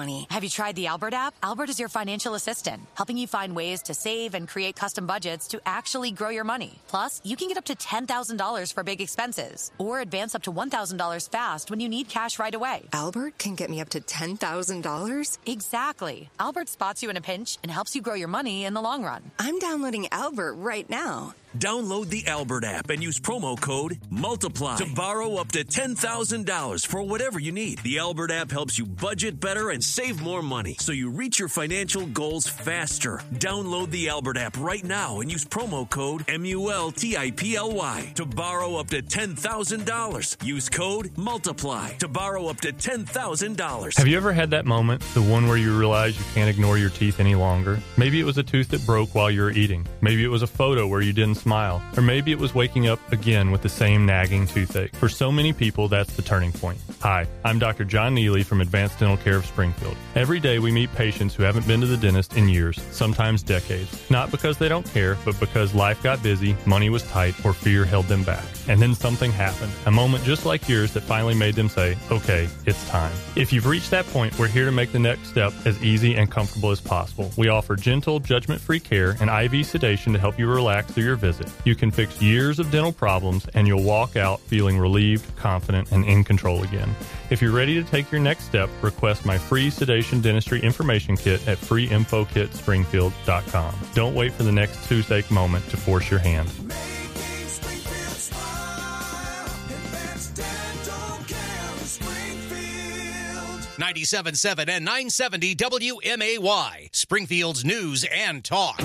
money. Have you tried the Albert app? Albert is your financial assistant, helping you find ways to save and create custom budgets to actually grow your money. Plus, you can get up to $10,000 for big expenses or advance up to $1,000 fast when you need cash right away. Albert can get me up to $10,000? Exactly. Albert spots you in a pinch and helps you grow your money in the long run. I'm downloading Albert right now. Download the Albert app and use promo code MULTIPLY to borrow up to $10,000 for whatever you need. The Albert app helps you budget better and save more money so you reach your financial goals faster. Download the Albert app right now and use promo code MULTIPLY to borrow up to $10,000. Use code MULTIPLY to borrow up to $10,000. Have you ever had that moment, the one where you realize you can't ignore your teeth any longer? Maybe it was a tooth that broke while you were eating. Maybe it was a photo where you didn't smile. Or maybe it was waking up again with the same nagging toothache. For so many people, that's the turning point. Hi, I'm Dr. John Neely from Advanced Dental Care of Springfield. Every day we meet patients who haven't been to the dentist in years, sometimes decades. Not because they don't care, but because life got busy, money was tight, or fear held them back. And then something happened. A moment just like yours that finally made them say, okay, it's time. If you've reached that point, we're here to make the next step as easy and comfortable as possible. We offer gentle, judgment-free care and IV sedation to help you relax through your visit. You can fix years of dental problems and you'll walk out feeling relieved, confident, and in control again. If you're ready to take your next step, request my free sedation dentistry information kit at freeinfokitspringfield.com. Don't wait for the next toothache moment to force your hand. 97.7 and 970 WMAY, Springfield's news and talk.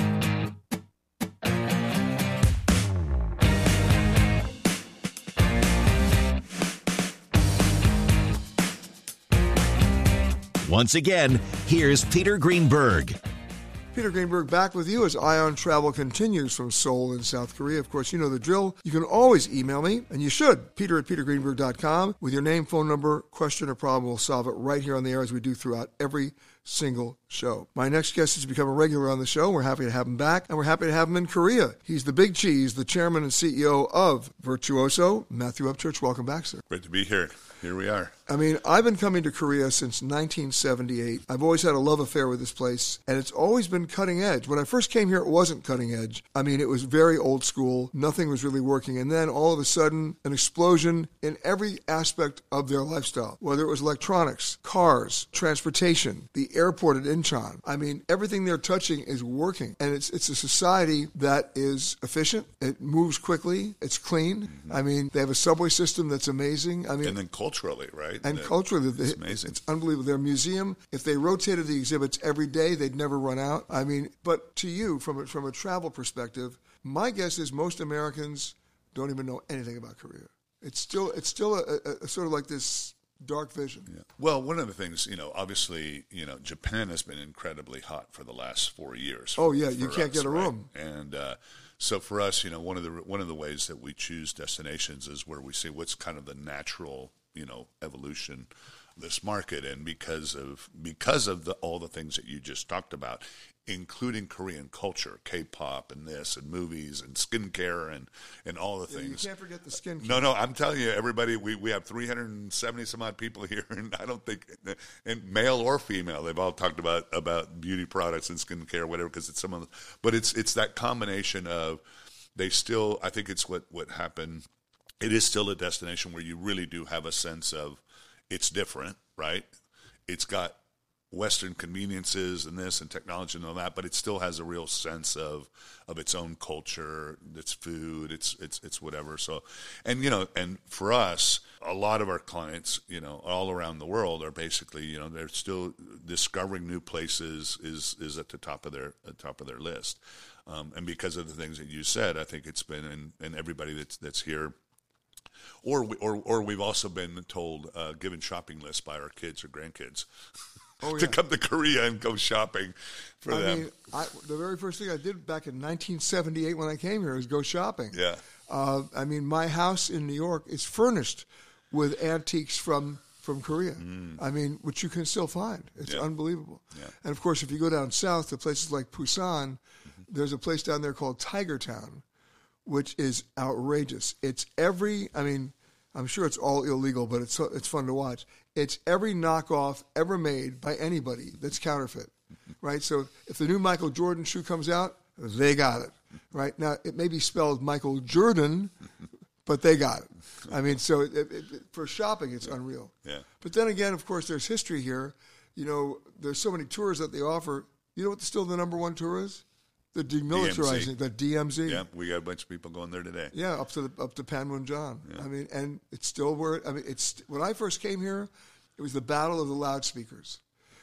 Once again, here's Peter Greenberg. Peter Greenberg back with you as Ion Travel continues from Seoul in South Korea. Of course, you know the drill. You can always email me, and you should, peter@petergreenberg.com, with your name, phone number, question, or problem. We'll solve it right here on the air as we do throughout every single show. My next guest has become a regular on the show. We're happy to have him back, and we're happy to have him in Korea. He's the Big Cheese, the chairman and CEO of Virtuoso. Matthew Upchurch, welcome back, sir. Great to be here. Here we are. I mean, I've been coming to Korea since 1978. I've always had a love affair with this place, and it's always been cutting edge. When I first came here, it wasn't cutting edge. I mean, it was very old school. Nothing was really working. And then all of a sudden, an explosion in every aspect of their lifestyle, whether it was electronics, cars, transportation, the airport at Incheon. I mean, everything they're touching is working. And it's a society that is efficient. It moves quickly. It's clean. Mm-hmm. I mean, they have a subway system that's amazing. I mean, and then culturally, right? And culturally, it's amazing. It's unbelievable. Their museum, if they rotated the exhibits every day, they'd never run out. I mean, but to you, from a travel perspective, my guess is most Americans don't even know anything about Korea. It's still a sort of like this dark vision. Yeah. Well, one of the things, obviously, Japan has been incredibly hot for the last 4 years. Oh yeah, you can't get a room. Right? And so for us, one of the ways that we choose destinations is where we see what's kind of the natural, evolution of this market, and because of all the things that you just talked about, including Korean culture, K-pop and this and movies and skincare and all the things. You can't forget the skincare. No, I'm telling you, everybody, we have 370 some odd people here, and I don't think, and male or female, they've all talked about beauty products and skincare, whatever, because it's but it's that combination of, I think it's what happened. It is still a destination where you really do have a sense of it's different, right? It's got Western conveniences and this and technology and all that, but it still has a real sense of its own culture, its food, it's whatever. So, and for us, a lot of our clients, all around the world are basically, they're still discovering new places is at the top of their list. And because of the things that you said, I think it's been, and everybody that's here, or we've also been told, given shopping lists by our kids or grandkids to come to Korea and go shopping for them. Mean, the very first thing I did back in 1978 when I came here was go shopping. Yeah. My house in New York is furnished with antiques from Korea. Which you can still find. It's unbelievable. Yeah. And of course, if you go down south to places like Busan, there's a place down there called Tiger Town, which is outrageous. It's I'm sure it's all illegal, but it's fun to watch. It's every knockoff ever made by anybody that's counterfeit, right? So if the new Michael Jordan shoe comes out, they got it, right? Now, it may be spelled Michael Jordan, but they got it. I mean, so for shopping, it's unreal. Yeah. But then again, of course, there's history here. You know, there's so many tours that they offer. You know what still the number one tour is? The demilitarizing, the DMZ. Yeah, we got a bunch of people going there today. Yeah, up to Panmunjom. Yeah. I mean, and it's still when I first came here, it was the battle of the loudspeakers.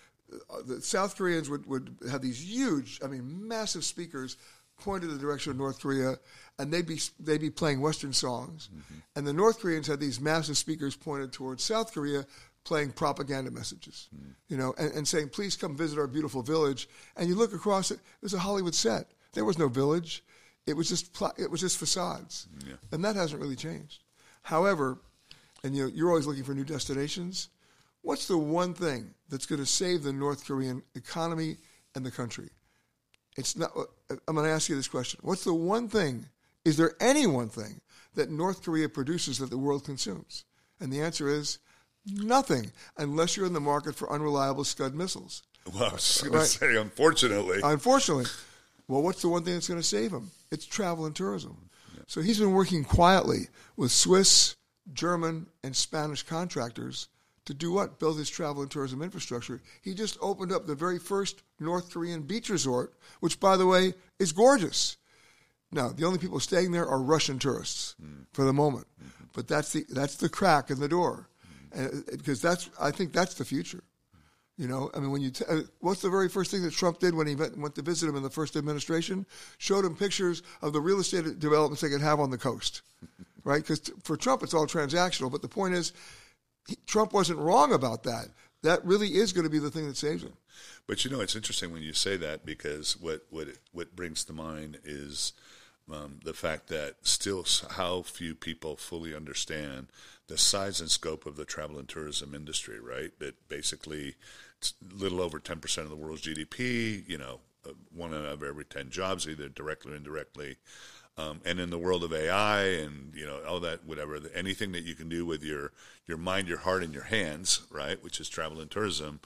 The South Koreans would have these huge, massive speakers pointed in the direction of North Korea, and they'd be playing Western songs, and the North Koreans had these massive speakers pointed towards South Korea, playing propaganda messages, you know, and saying, please come visit our beautiful village. And you look across it was a Hollywood set. There was no village. It was just facades. Yeah. And that hasn't really changed. However, and you're always looking for new destinations. What's the one thing that's going to save the North Korean economy and the country? It's not. I'm going to ask you this question. What's the one thing? Is there any one thing that North Korea produces that the world consumes? And the answer is nothing, unless you're in the market for unreliable Scud missiles. Well, I was going to say, unfortunately. Unfortunately. Well, what's the one thing that's going to save him? It's travel and tourism. Yeah. So he's been working quietly with Swiss, German, and Spanish contractors to do what? Build his travel and tourism infrastructure. He just opened up the very first North Korean beach resort, which, by the way, is gorgeous. Now, the only people staying there are Russian tourists for the moment. Mm-hmm. But that's the crack in the door. Because I think that's the future. You know, I mean, when what's the very first thing that Trump did when he went to visit him in the first administration? Showed him pictures of the real estate developments they could have on the coast, right? Because for Trump, it's all transactional. But the point is, Trump wasn't wrong about that. That really is going to be the thing that saves him. But, you know, it's interesting when you say that, because what brings to mind is the fact that still how few people fully understand the size and scope of the travel and tourism industry, right? That basically it's a little over 10% of the world's GDP, you know, 1 out of every 10 jobs, either directly or indirectly. And in the world of AI and, you know, all that, whatever, anything that you can do with your mind, your heart, and your hands, right, which is travel and tourism,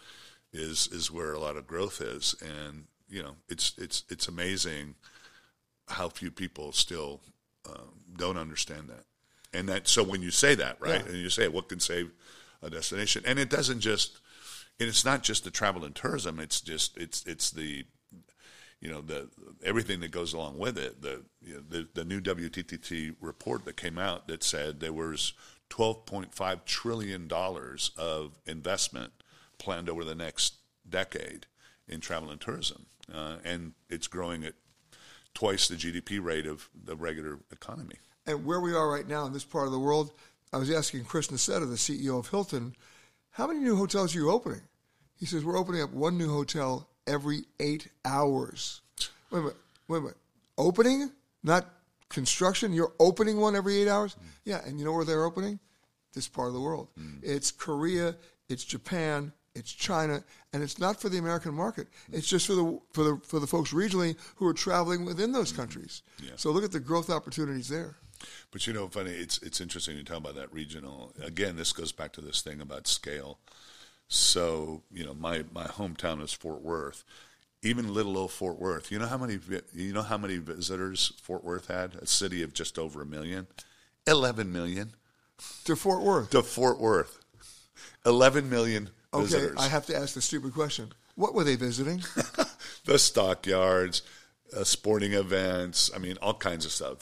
is where a lot of growth is. And, you know, it's amazing how few people still don't understand that. And that, so when you say that, right, and you say, what can save a destination? And it doesn't just, and it's not just the travel and tourism, it's the, you know, the everything that goes along with it. The new WTTT report that came out that said there was $12.5 trillion of investment planned over the next decade in travel and tourism. And it's growing at twice the GDP rate of the regular economy. And where we are right now in this part of the world, I was asking Chris Nassetta, the CEO of Hilton, how many new hotels are you opening? He says, we're opening up one new hotel every 8 hours. Wait a minute. Opening, not construction? You're opening one every 8 hours? Yeah, and you know where they're opening? This part of the world. It's Korea, it's Japan, it's China, and it's not for the American market. It's just for the folks regionally who are traveling within those countries. Yeah. So look at the growth opportunities there. But, you know, funny, it's interesting you talk about that regional. Again, this goes back to this thing about scale. So, you know, my hometown is Fort Worth. Even little old Fort Worth. You know how many visitors Fort Worth had? A city of just over 1 million. 11 million. To Fort Worth. To Fort Worth. 11 million visitors. Okay, I have to ask the stupid question. What were they visiting? The stockyards, sporting events. I mean, all kinds of stuff.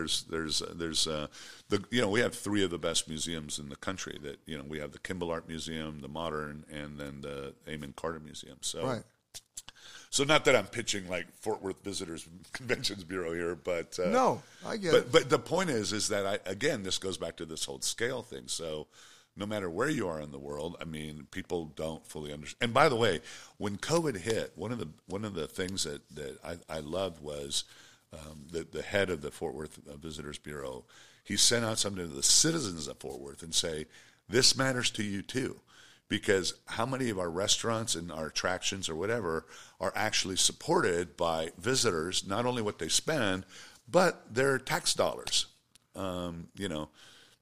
We have 3 of the best museums in the country. That, you know, we have the Kimball Art Museum, the Modern, and then the Amon Carter Museum. So, right. So not that I'm pitching like Fort Worth Visitors Conventions Bureau here, but no, I get it. But the point is that again, this goes back to this whole scale thing. So no matter where you are in the world, I mean, people don't fully understand. And by the way, when COVID hit, one of the things that I loved was the head of the Fort Worth Visitors Bureau. He sent out something to the citizens of Fort Worth and say, this matters to you too. Because how many of our restaurants and our attractions or whatever are actually supported by visitors, not only what they spend, but their tax dollars. You know,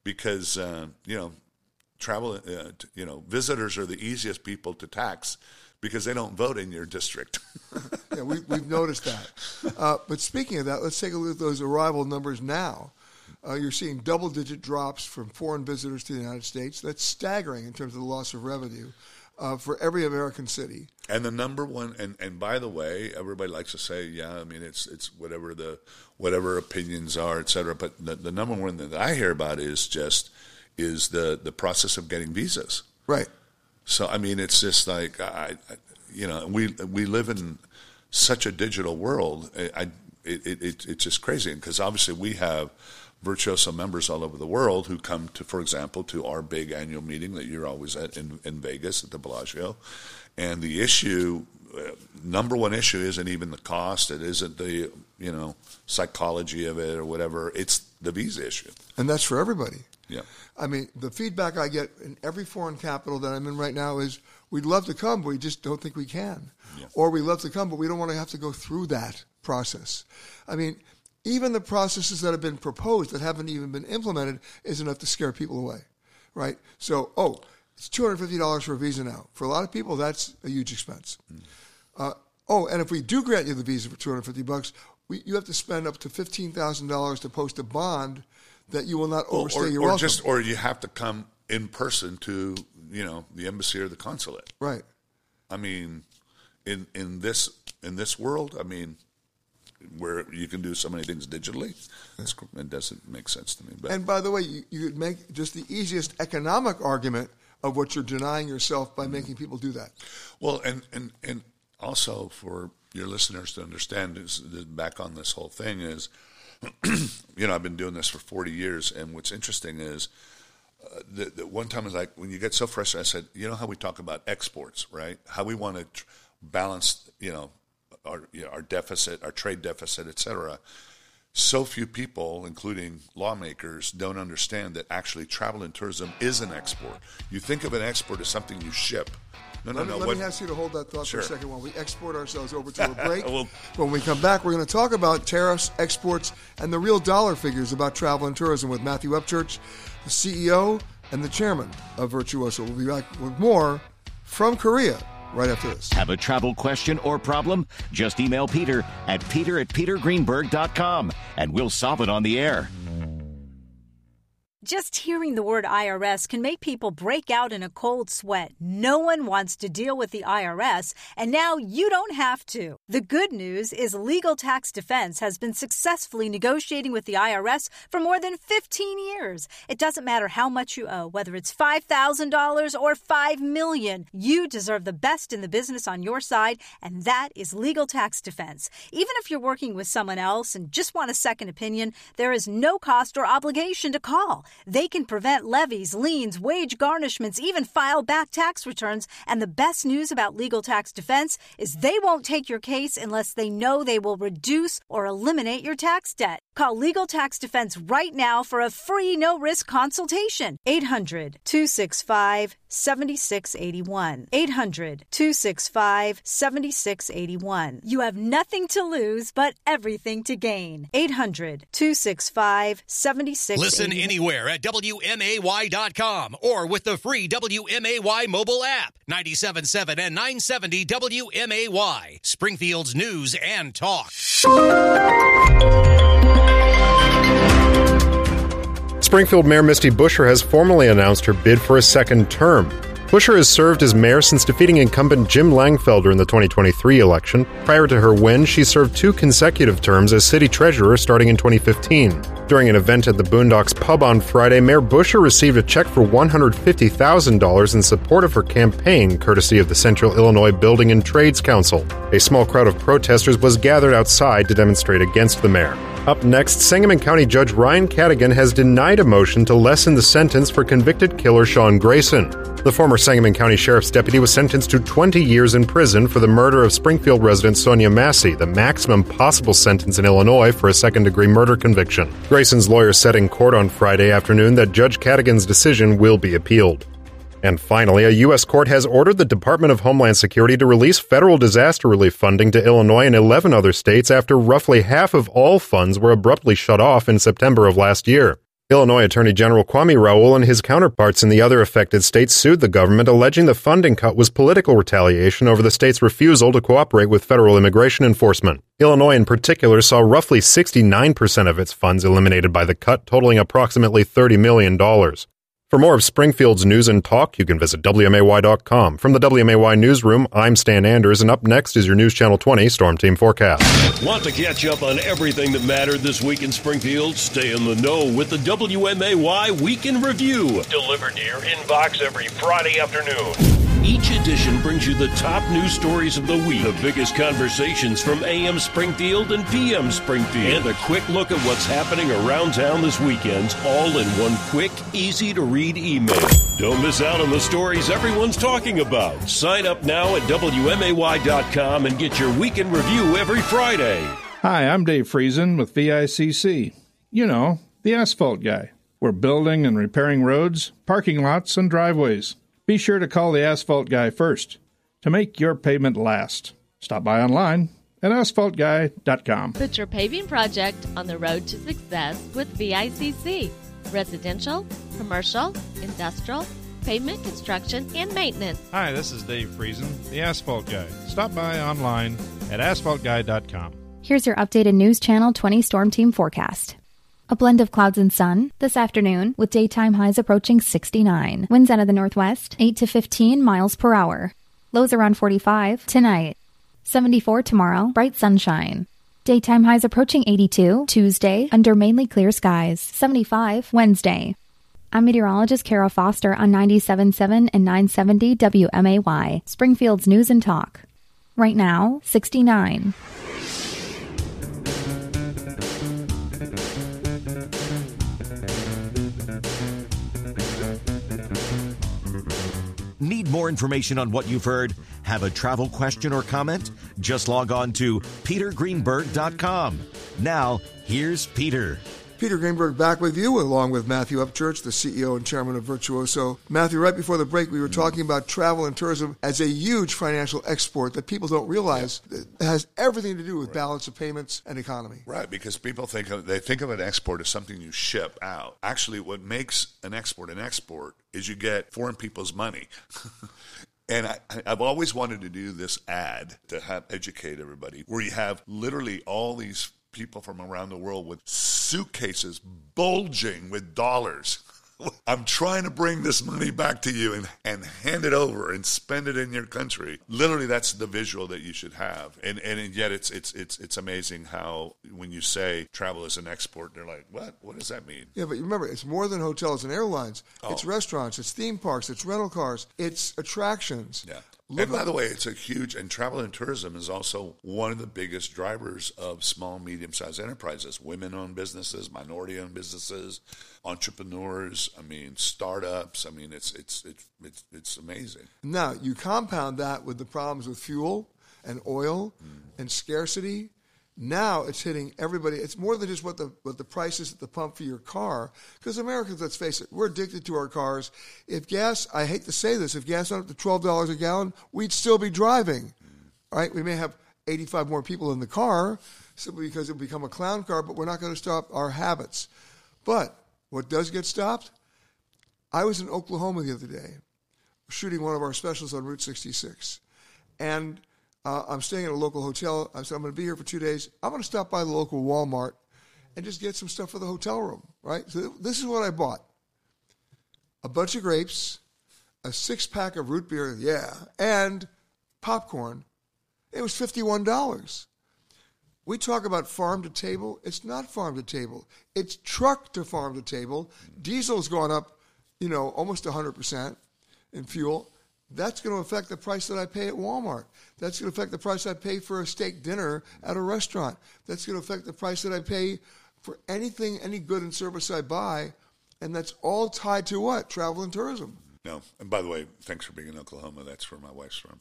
because travel, visitors are the easiest people to tax because they don't vote in your district. Yeah, we've noticed that. But speaking of that, let's take a look at those arrival numbers now. You're seeing double-digit drops from foreign visitors to the United States. That's staggering in terms of the loss of revenue for every American city. And the number one, and by the way, everybody likes to say, it's whatever opinions are, et cetera. But the number one that I hear about is the process of getting visas. Right. So it's just like we live in such a digital world. It's just crazy because obviously we have Virtuoso members all over the world who come to, for example, to our big annual meeting that you're always at in Vegas at the Bellagio. And the issue, number one issue, isn't even the cost. It isn't the psychology of it or whatever. It's the visa issue, and that's for everybody. Yeah. The feedback I get in every foreign capital that I'm in right now is we'd love to come, but we just don't think we can. Yeah. Or we love to come, but we don't want to have to go through that process. Even the processes that have been proposed that haven't even been implemented is enough to scare people away, right? So, it's $250 for a visa now. For a lot of people, that's a huge expense. And if we do grant you the visa for $250, you have to spend up to $15,000 to post a bond that you will not overstay your welcome. Or you have to come in person to, the embassy or the consulate. Right. In this world, where you can do so many things digitally, it doesn't make sense to me. But. And by the way, you could make just the easiest economic argument of what you're denying yourself by making people do that. Well, and also for your listeners to understand, is back on this whole thing is, I've been doing this for 40 years, and what's interesting is the one time is like when you get so frustrated, I said, how we talk about exports, right? How we want to balance, our deficit, our trade deficit, et cetera. So few people, including lawmakers, don't understand that actually travel and tourism is an export. You think of an export as something you ship. Let me ask you to hold that thought Sure. for a second while we export ourselves over to a break. When we come back, we're going to talk about tariffs, exports, and the real dollar figures about travel and tourism with Matthew Upchurch, the CEO and the chairman of Virtuoso. We'll be back with more from Korea right after this. Have a travel question or problem? Just email Peter at peter@petergreenberg.com, and we'll solve it on the air. Just hearing the word IRS can make people break out in a cold sweat. No one wants to deal with the IRS, and now you don't have to. The good news is Legal Tax Defense has been successfully negotiating with the IRS for more than 15 years. It doesn't matter how much you owe, whether it's $5,000 or $5 million. You deserve the best in the business on your side, and that is Legal Tax Defense. Even if you're working with someone else and just want a second opinion, there is no cost or obligation to call. They can prevent levies, liens, wage garnishments, even file back tax returns. And the best news about Legal Tax Defense is they won't take your case unless they know they will reduce or eliminate your tax debt. Call Legal Tax Defense right now for a free no-risk consultation. 800-265-7681. 800-265-7681. You have nothing to lose but everything to gain. 800-265-7681. Listen anywhere at WMAY.com or with the free WMAY mobile app. 97.7 and 970 WMAY. Springfield's news and talk. Springfield Mayor Misty Buscher has formally announced her bid for a second term. Buscher has served as mayor since defeating incumbent Jim Langfelder in the 2023 election. Prior to her win, she served 2 consecutive terms as city treasurer starting in 2015. During an event at the Boondocks Pub on Friday, Mayor Buscher received a check for $150,000 in support of her campaign, courtesy of the Central Illinois Building and Trades Council. A small crowd of protesters was gathered outside to demonstrate against the mayor. Up next, Sangamon County Judge Ryan Cadigan has denied a motion to lessen the sentence for convicted killer Sean Grayson. The former Sangamon County Sheriff's deputy was sentenced to 20 years in prison for the murder of Springfield resident Sonia Massey, the maximum possible sentence in Illinois for a second-degree murder conviction. Grayson's lawyer said in court on Friday afternoon that Judge Cadigan's decision will be appealed. And finally, a U.S. court has ordered the Department of Homeland Security to release federal disaster relief funding to Illinois and 11 other states after roughly half of all funds were abruptly shut off in September of last year. Illinois Attorney General Kwame Raoul and his counterparts in the other affected states sued the government, alleging the funding cut was political retaliation over the state's refusal to cooperate with federal immigration enforcement. Illinois in particular saw roughly 69% of its funds eliminated by the cut, totaling approximately $30 million. For more of Springfield's news and talk, you can visit WMAY.com. From the WMAY newsroom, I'm Stan Anders, and up next is your News Channel 20 Storm Team forecast. Want to catch up on everything that mattered this week in Springfield? Stay in the know with the WMAY Week in Review, delivered to your inbox every Friday afternoon. Each edition brings you the top news stories of the week, the biggest conversations from AM Springfield and PM Springfield, and a quick look at what's happening around town this weekend, all in one quick, easy-to-read email. Don't miss out on the stories everyone's talking about. Sign up now at WMAY.com and get your Week in Review every Friday. Hi, I'm Dave Friesen with VICC. You know, the asphalt guy. We're building and repairing roads, parking lots, and driveways. Be sure to call the asphalt guy first to make your pavement last. Stop by online at asphaltguy.com. Put your paving project on the road to success with VICC. Residential, commercial, industrial, pavement construction, and maintenance. Hi, this is Dave Friesen, the asphalt guy. Stop by online at asphaltguy.com. Here's your updated News Channel 20 Storm Team forecast. A blend of clouds and sun this afternoon with daytime highs approaching 69. Winds out of the northwest, 8 to 15 miles per hour. Lows around 45 tonight. 74 tomorrow, bright sunshine. Daytime highs approaching 82 Tuesday under mainly clear skies. 75 Wednesday. I'm meteorologist Kara Foster on 97.7 and 970 WMAY, Springfield's News and Talk. Right now, 69. Need more information on what you've heard? Have a travel question or comment? Just log on to petergreenberg.com. Now, here's Peter. Peter Greenberg back with you, along with Matthew Upchurch, the CEO and chairman of Virtuoso. Matthew, right before the break, we were talking about travel and tourism as a huge financial export that people don't realize it has everything to do with balance of payments and economy. Right, because people think of an export as something you ship out. Actually, what makes an export is you get foreign people's money. And I've always wanted to do this ad to educate everybody, where you have literally all these people from around the world with suitcases bulging with dollars. I'm trying to bring this money back to you and hand it over and spend it in your country. Literally, that's the visual that you should have. And yet it's amazing how when you say travel is an export, they're like, what? What does that mean? Yeah, but remember, it's more than hotels and airlines. It's restaurants, it's theme parks, it's rental cars, it's attractions. Yeah. And by the way, it's a huge, and travel and tourism is also one of the biggest drivers of small, medium-sized enterprises, women-owned businesses, minority-owned businesses, entrepreneurs, startups. It's amazing. Now, you compound that with the problems with fuel and oil and scarcity. Now it's hitting everybody. It's more than just what the price is at the pump for your car. Because Americans, let's face it, we're addicted to our cars. If gas, I hate to say this, if gas went up to $12 a gallon, we'd still be driving. All right? We may have 85 more people in the car simply because it'll become a clown car, but we're not going to stop our habits. But what does get stopped? I was in Oklahoma the other day shooting one of our specials on Route 66. And I'm staying at a local hotel. I said, I'm going to be here for 2 days. I'm going to stop by the local Walmart and just get some stuff for the hotel room, right? So this is what I bought. A bunch of grapes, a 6-pack of root beer, and popcorn. It was $51. We talk about farm to table. It's not farm to table. It's truck to farm to table. Diesel's gone up, almost 100% in fuel. That's going to affect the price that I pay at Walmart. That's going to affect the price I pay for a steak dinner at a restaurant. That's going to affect the price that I pay for anything, any good and service I buy. And that's all tied to what? Travel and tourism. No. And by the way, thanks for being in Oklahoma. That's where my wife's from.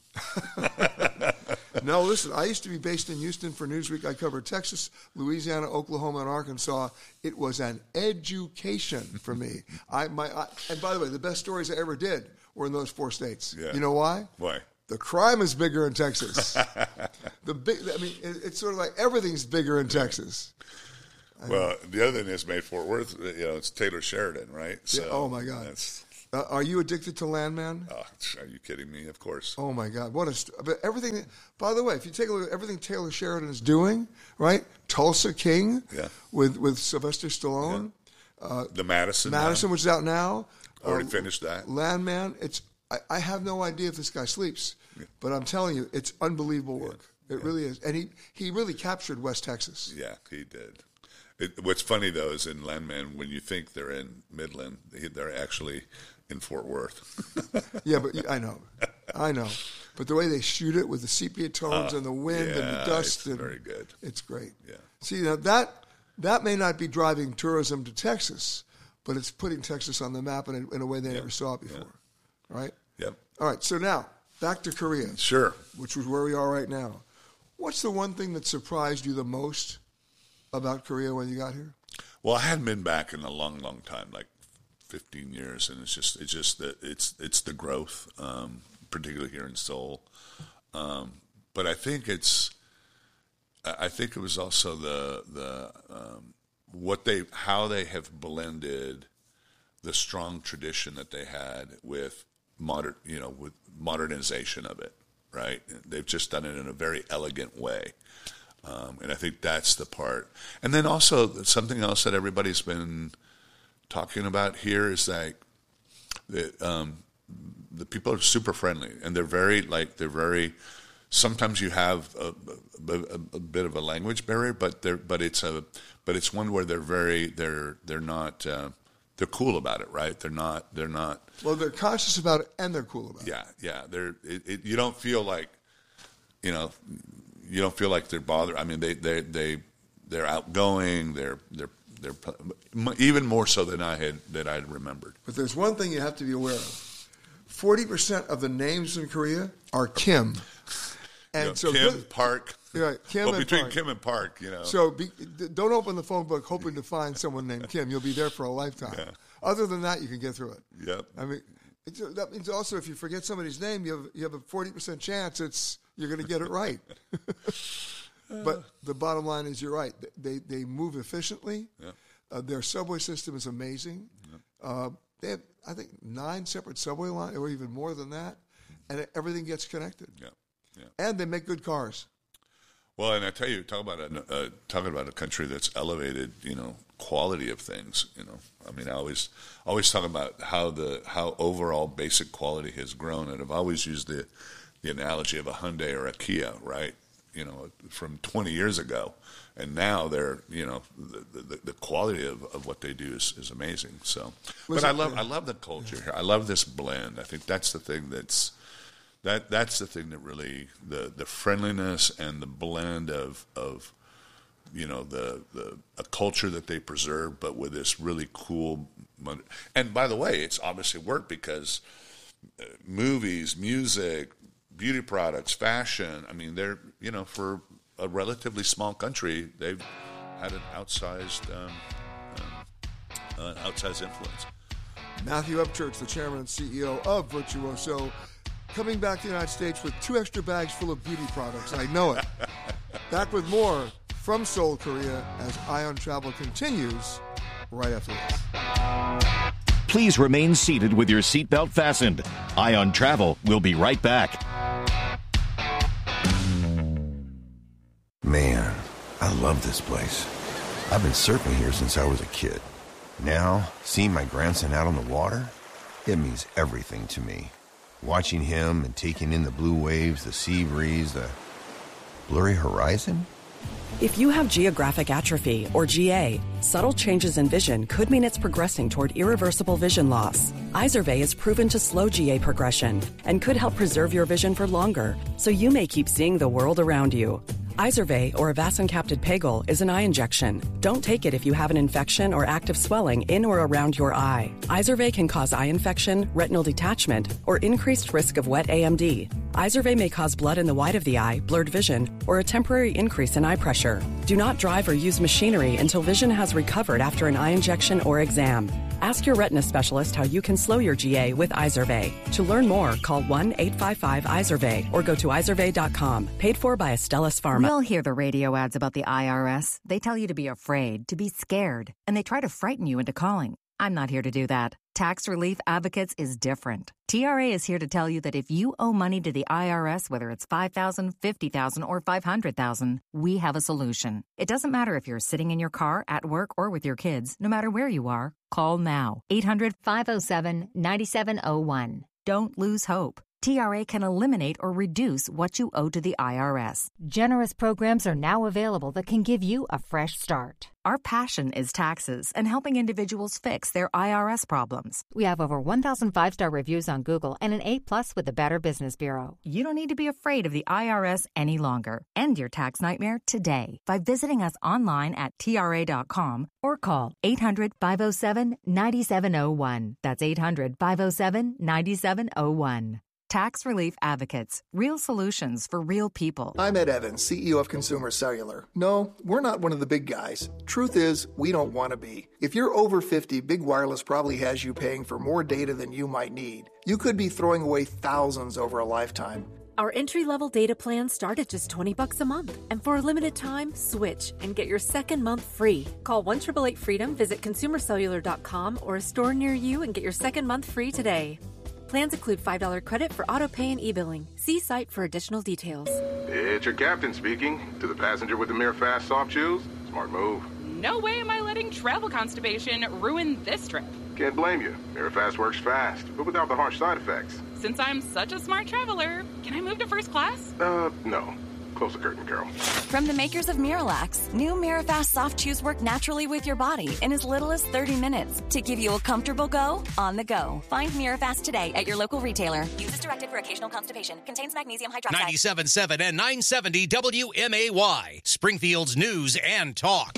No, listen, I used to be based in Houston for Newsweek. I covered Texas, Louisiana, Oklahoma, and Arkansas. It was an education for me. And by the way, the best stories I ever did were in those 4 states. Yeah. You know why? Why? The crime is bigger in Texas. It's sort of like everything's bigger in Texas. Well, the other thing that's made Fort Worth, it's Taylor Sheridan, right? So oh my God. Are you addicted to Landman? Oh, are you kidding me? Of course. Oh my God! But everything. By the way, if you take a look at everything Taylor Sheridan is doing, right? Tulsa King, with Sylvester Stallone. Yeah. The Madison, which is out now. Already finished that. Landman. I have no idea if this guy sleeps, but I'm telling you, it's unbelievable work. It really is, and he really captured West Texas. Yeah, he did. What's funny though is in Landman, when you think they're in Midland, they're actually in Fort Worth. Yeah, but I know. But the way they shoot it with the sepia tones and the wind and the dust, it's very good. It's great. Yeah. See, now that may not be driving tourism to Texas, but it's putting Texas on the map in a way they never saw it before. Right? Yep. All right. So now back to Korea. Sure. Which is where we are right now. What's the one thing that surprised you the most about Korea when you got here? Well, I hadn't been back in a long, long time, like 15 years, and it's just that it's the growth, particularly here in Seoul. But I think it was also the how they have blended the strong tradition that they had with with modernization of it. Right, they've just done it in a very elegant way. And I think that's the part. And then also something else that everybody's been talking about here is like the people are super friendly, and they're very. Sometimes you have a bit of a language barrier, but it's one where they're not. They're cool about it, right? They're not. Well, they're conscious about it, and they're cool about it. Yeah. You don't feel like, you don't feel like they're bothered. I mean, they're outgoing. They're even more so than I had remembered. But there's one thing you have to be aware of: 40% of the names in Korea are Kim, and Kim, Park. Right, Kim and between Park. Kim and Park, So don't open the phone book hoping to find someone named Kim. You'll be there for a lifetime. Yeah. Other than that, you can get through it. Yep. I mean, that means also if you forget somebody's name, you have a 40% chance you're going to get it right. But the bottom line is you're right. They move efficiently. Yeah. Their subway system is amazing. Yeah. They have, I think, 9 separate subway lines, or even more than that, and everything gets connected. Yeah. Yeah. And they make good cars. Well, and I tell you, talking about a country that's elevated, quality of things. I mean, I always talk about how overall basic quality has grown, and I've always used the analogy of a Hyundai or a Kia, right? From 20 years ago, and now they're, the quality of what they do is amazing. So, but I love the culture here. I love this blend. I think that's the thing that's the thing that really the friendliness and the blend of a culture that they preserve, but with this really cool. And by the way, it's obviously worked because movies, music, beauty products, fashion. I mean, they're for a relatively small country, they've had an outsized influence. Matthew Upchurch, the chairman and CEO of Virtuoso, coming back to the United States with 2 extra bags full of beauty products. I know it. Back with more from Seoul, Korea, as Ion Travel continues right after this. Please remain seated with your seatbelt fastened. Ion Travel will be right back. Man, I love this place. I've been surfing here since I was a kid. Now, seeing my grandson out on the water, it means everything to me. Watching him and taking in the blue waves, the sea breeze, the blurry horizon. If you have geographic atrophy, or GA, subtle changes in vision could mean it's progressing toward irreversible vision loss. Izervay is proven to slow GA progression and could help preserve your vision for longer, so you may keep seeing the world around you. Izervay, or avacincaptad pegol, is an eye injection. Don't take it if you have an infection or active swelling in or around your eye. Izervay can cause eye infection, retinal detachment, or increased risk of wet AMD. Izervay may cause blood in the white of the eye, blurred vision, or a temporary increase in eye pressure. Do not drive or use machinery until vision has recovered after an eye injection or exam. Ask your retina specialist how you can slow your GA with Izervay. To learn more, call 1-855-IZERVAY or go to izervay.com. Paid for by Astellas Pharma. We all hear the radio ads about the IRS. They tell you to be afraid, to be scared, and they try to frighten you into calling. I'm not here to do that. Tax Relief Advocates is different. TRA is here to tell you that if you owe money to the IRS, whether it's $5,000, $50,000, or $500,000, we have a solution. It doesn't matter if you're sitting in your car, at work, or with your kids. No matter where you are, call now. 800-507-9701. Don't lose hope. TRA can eliminate or reduce what you owe to the IRS. Generous programs are now available that can give you a fresh start. Our passion is taxes and helping individuals fix their IRS problems. We have over 1,000 5-star reviews on Google and an A+ with the Better Business Bureau. You don't need to be afraid of the IRS any longer. End your tax nightmare today by visiting us online at TRA.com or call 800-507-9701. That's 800-507-9701. Tax Relief Advocates. Real solutions for real people. I'm Ed Evans, CEO of Consumer Cellular. No, we're not one of the big guys. Truth is, we don't want to be. If you're over 50, Big Wireless probably has you paying for more data than you might need. You could be throwing away thousands over a lifetime. Our entry-level data plans start at just $20 a month. And for a limited time, switch and get your second month free. Call 1-888-FREEDOM, visit consumercellular.com or a store near you and get your second month free today. Plans include $5 credit for auto pay and e-billing. See site for additional details. It's your captain speaking. To the passenger with the MiraFast soft shoes, smart move. No way am I letting travel constipation ruin this trip. Can't blame you. MiraFast works fast, but without the harsh side effects. Since I'm such a smart traveler, can I move to first class? No. Close the curtain, Carol. From the makers of Miralax, new MiraFast soft chews work naturally with your body in as little as 30 minutes to give you a comfortable go on the go. Find Mirafast today at your local retailer. Use as directed for occasional constipation. Contains magnesium hydroxide. 97.7 and 970 WMAY. Springfield's news and talk.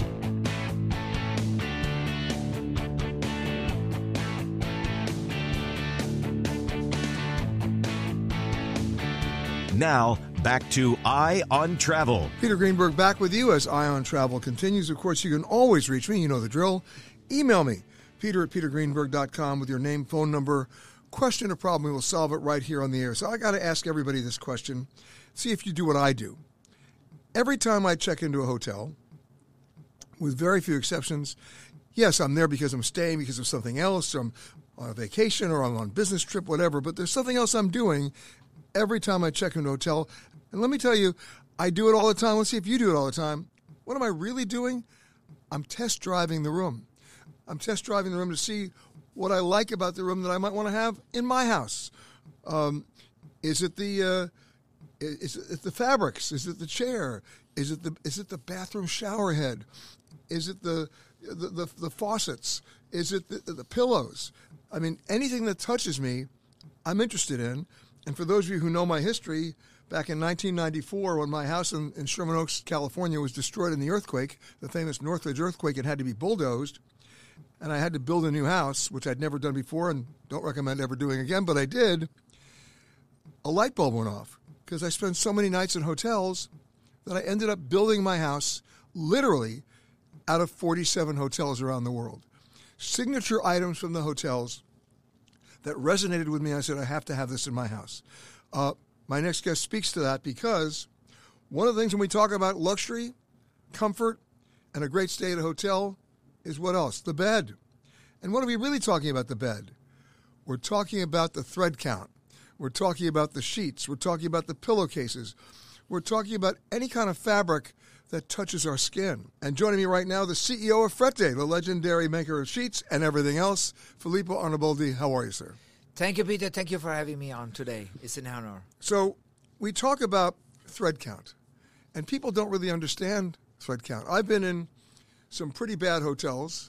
Now, back to Eye on Travel. Peter Greenberg back with you as Eye on Travel continues. Of course, you can always reach me. You know the drill. Email me, peter@petergreenberg.com, with your name, phone number, question or problem. We will solve it right here on the air. So I got to ask everybody this question. See if you do what I do. Every time I check into a hotel, with very few exceptions, yes, I'm there because I'm staying because of something else, or I'm on a vacation, or I'm on a business trip, whatever, but there's something else I'm doing every time I check into a hotel. And let me tell you, I do it all the time. Let's see if you do it all the time. What am I really doing? I'm test driving the room. I'm test driving the room to see what I like about the room that I might want to have in my house. Is it the fabrics? Is it the chair? Is it the bathroom shower head? Is it the faucets? Is it the pillows? I mean, anything that touches me, I'm interested in. And for those of you who know my history, back in 1994, when my house in Sherman Oaks, California, was destroyed in the earthquake, the famous Northridge earthquake, it had to be bulldozed, and I had to build a new house, which I'd never done before and don't recommend ever doing again, but I did. A light bulb went off because I spent so many nights in hotels that I ended up building my house literally out of 47 hotels around the world. Signature items from the hotels that resonated with me. I said, I have to have this in my house. My next guest speaks to that because one of the things when we talk about luxury, comfort, and a great stay at a hotel is what else? The bed. And what are we really talking about the bed? We're talking about the thread count. We're talking about the sheets. We're talking about the pillowcases. We're talking about any kind of fabric that touches our skin. And joining me right now, the CEO of Frette, the legendary maker of sheets and everything else, Filippo Arnaboldi. How are you, sir? Thank you, Peter. Thank you for having me on today. It's an honor. So we talk about thread count, and people don't really understand thread count. I've been in some pretty bad hotels,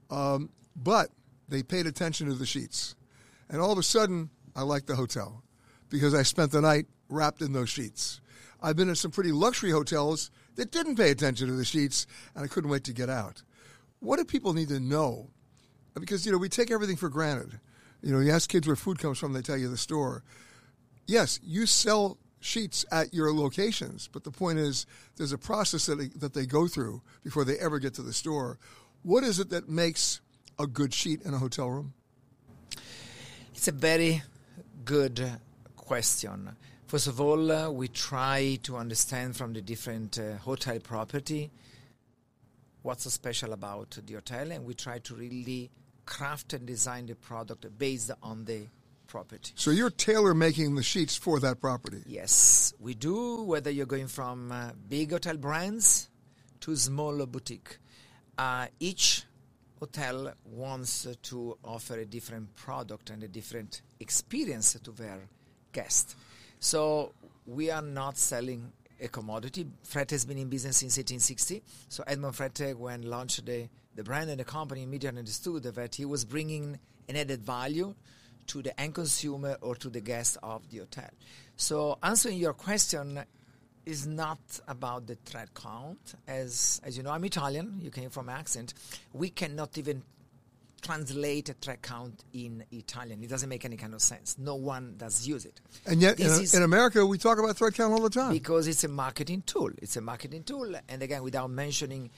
but they paid attention to the sheets. And all of a sudden, I like the hotel because I spent the night wrapped in those sheets. I've been in some pretty luxury hotels that didn't pay attention to the sheets, and I couldn't wait to get out. What do people need to know? Because, we take everything for granted. You ask kids where food comes from, they tell you the store. Yes, you sell sheets at your locations, but the point is there's a process that they go through before they ever get to the store. What is it that makes a good sheet in a hotel room? It's a very good question. First of all, we try to understand from the different hotel property what's so special about the hotel, and we try to really craft and design the product based on the property. So you're tailor-making the sheets for that property? Yes, we do, whether you're going from big hotel brands to small boutique. Each hotel wants to offer a different product and a different experience to their guests. So we are not selling a commodity. Frette has been in business since 1860. So Edmond Frette, when launched the brand and the company, immediately understood that he was bringing an added value to the end consumer or to the guest of the hotel. So answering your question is not about the thread count. As you know, I'm Italian. You came from accent. We cannot even translate a thread count in Italian. It doesn't make any kind of sense. No one does use it. And yet in America, we talk about thread count all the time. Because it's a marketing tool. It's a marketing tool. And again, without mentioning,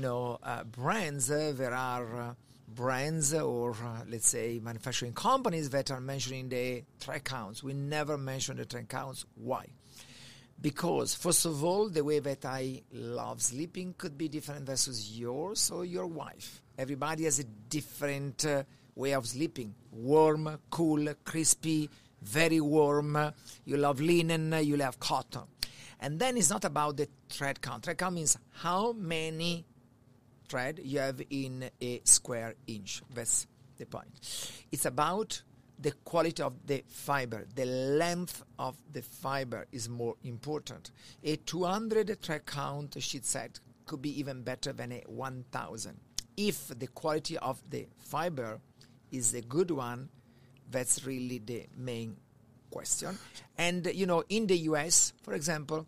brands, there are brands or, let's say, manufacturing companies that are mentioning the thread counts. We never mention the thread counts. Why? Because, first of all, the way that I love sleeping could be different versus yours or your wife. Everybody has a different way of sleeping. Warm, cool, crispy, very warm. You love linen, you love cotton. And then it's not about the thread count. Thread count means how many thread you have in a square inch. That's the point. It's about the quality of the fiber. The length of the fiber is more important. A 200 thread count sheet set could be even better than a 1,000. If the quality of the fiber is a good one, that's really the main question. And, in the U.S., for example,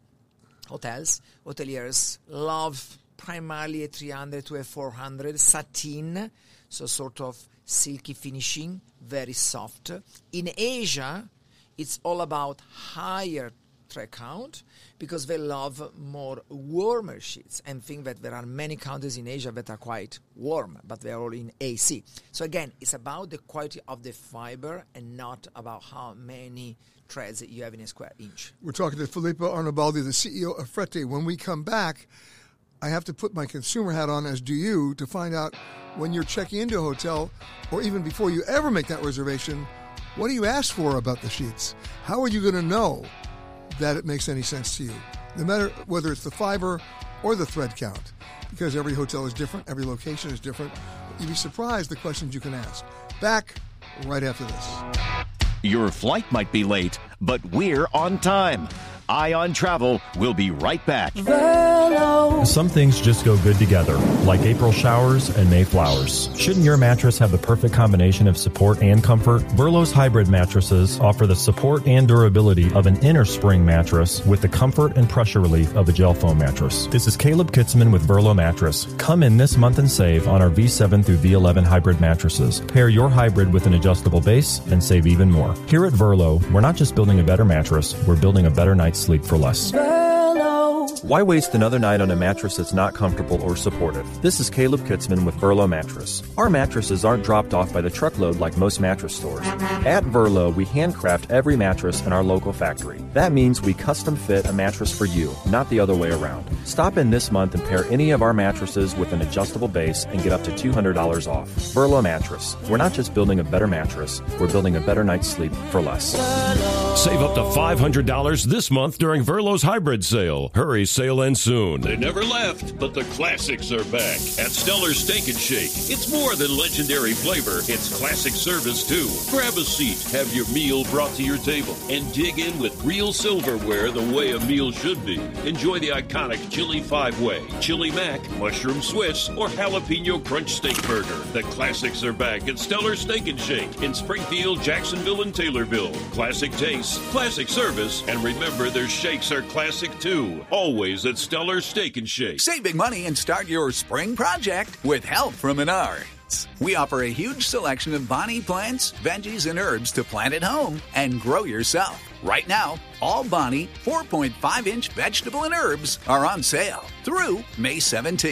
hoteliers love primarily a 300 to a 400 satin, so sort of silky finishing, very soft. In Asia, it's all about higher thread count because they love more warmer sheets and think that there are many countries in Asia that are quite warm, but they are all in AC. So again, it's about the quality of the fiber and not about how many threads you have in a square inch. We're talking to Filippo Arnaboldi, the CEO of Frette. When we come back, I have to put my consumer hat on, as do you, to find out when you're checking into a hotel or even before you ever make that reservation, what do you ask for about the sheets? How are you going to know that it makes any sense to you? No matter whether it's the fiber or the thread count, because every hotel is different, every location is different. You'd be surprised the questions you can ask. Back right after this. Your flight might be late, but we're on time. Ion Travel will be right back. Some things just go good together, like April showers and May flowers. Shouldn't your mattress have the perfect combination of support and comfort? Verlo's hybrid mattresses offer the support and durability of an inner spring mattress with the comfort and pressure relief of a gel foam mattress. This is Caleb Kitzman with Verlo Mattress. Come in this month and save on our V7 through V11 hybrid mattresses. Pair your hybrid with an adjustable base and save even more. Here at Verlo, we're not just building a better mattress, we're building a better night's sleep for less. Why waste another night on a mattress that's not comfortable or supportive? This is Caleb Kitzman with Verlo Mattress. Our mattresses aren't dropped off by the truckload like most mattress stores. At Verlo, we handcraft every mattress in our local factory. That means we custom fit a mattress for you, not the other way around. Stop in this month and pair any of our mattresses with an adjustable base and get up to $200 off. Verlo Mattress. We're not just building a better mattress, we're building a better night's sleep for less. Save up to $500 this month during Verlo's hybrid sale. Hurry, sale ends soon. They never left, but the classics are back at Stellar Steak and Shake. It's more than legendary flavor, it's classic service too. Grab a seat, have your meal brought to your table, and dig in with real silverware the way a meal should be. Enjoy the iconic Chili 5-Way, Chili Mac, Mushroom Swiss, or Jalapeno Crunch Steak Burger. The classics are back at Stellar Steak and Shake in Springfield, Jacksonville, and Taylorville. Classic taste, classic service, and remember their shakes are classic too. Always at Stellar Steak and Shake. Save big money and start your spring project with help from Menards. We offer a huge selection of Bonnie plants, veggies, and herbs to plant at home and grow yourself. Right now, all Bonnie 4.5-inch vegetable and herbs are on sale through May 17th.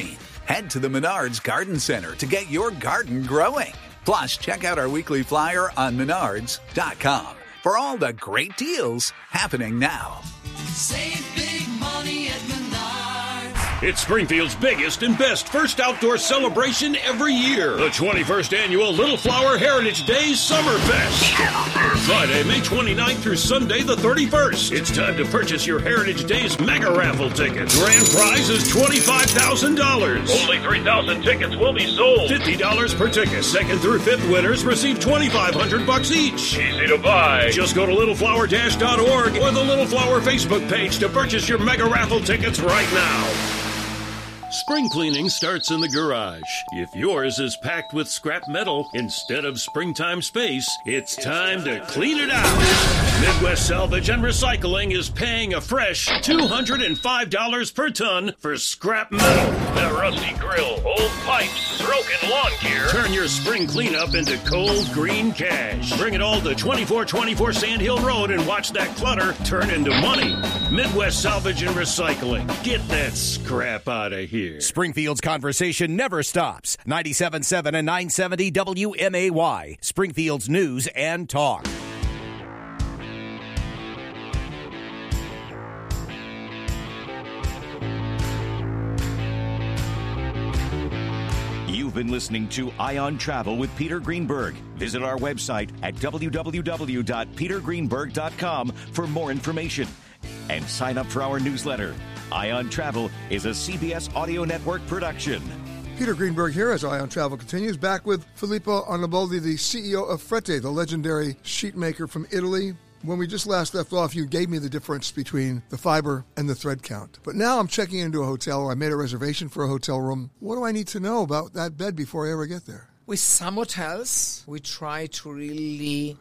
Head to the Menards Garden Center to get your garden growing. Plus, check out our weekly flyer on menards.com for all the great deals happening now. Save big money at Menards. It's Springfield's biggest and best first outdoor celebration every year. The 21st Annual Little Flower Heritage Days Summerfest. Friday, May 29th through Sunday, the 31st. It's time to purchase your Heritage Days mega raffle tickets. Grand prize is $25,000. Only 3,000 tickets will be sold. $50 per ticket. Second through fifth winners receive $2,500 each. Easy to buy. Just go to littleflower-org or the Little Flower Facebook page to purchase your mega raffle tickets right now. Spring cleaning starts in the garage. If yours is packed with scrap metal instead of springtime space, it's time to clean it out. Midwest Salvage and Recycling is paying a fresh $205 per ton for scrap metal. That rusty grill, old pipes, broken lawn gear. Turn your spring cleanup into cold green cash. Bring it all to 2424 Sand Hill Road and watch that clutter turn into money. Midwest Salvage and Recycling. Get that scrap out of here. Springfield's conversation never stops. 97.7 and 970 WMAY. Springfield's news and talk. You've been listening to Ion Travel with Peter Greenberg. Visit our website at www.petergreenberg.com for more information. And sign up for our newsletter. Ion Travel is a CBS Audio Network production. Peter Greenberg here as Ion Travel continues, back with Filippo Arnaboldi, the CEO of Frette, the legendary sheet maker from Italy. When we just last left off, you gave me the difference between the fiber and the thread count. But now I'm checking into a hotel, or I made a reservation for a hotel room. What do I need to know about that bed before I ever get there? With some hotels, we try to really